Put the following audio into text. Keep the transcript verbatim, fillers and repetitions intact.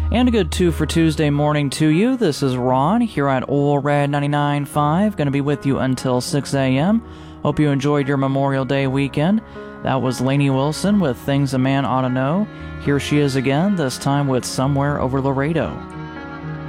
And a good two for Tuesday morning to you. This is Ron here at Old Red ninety-nine point five. Going to be with you until six a.m. Hope you enjoyed your Memorial Day weekend. That was Lainey Wilson with Things a Man Ought to Know. Here she is again, this time with Somewhere Over Laredo.